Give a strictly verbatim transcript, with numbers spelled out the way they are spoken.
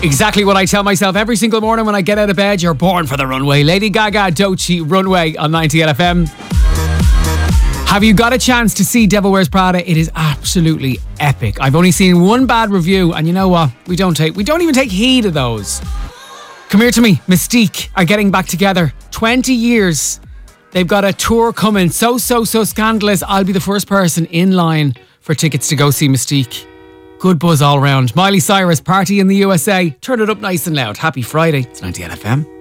Exactly what I tell myself every single morning when I get out of bed. You're born for the runway. Lady Gaga, Doechii, Runway on ninety-eight F M. Have you got a chance to see Devil Wears Prada? It is absolutely epic. I've only seen one bad review, and you know what? We don't take, we don't even take heed of those. Come here to me. Mystique are getting back together. twenty years. They've got a tour coming. So, so, so scandalous. I'll be the first person in line for tickets to go see Mystique. Good buzz all round. Miley Cyrus, Party in the U S A. Turn it up nice and loud. Happy Friday. It's ninety-eight F M.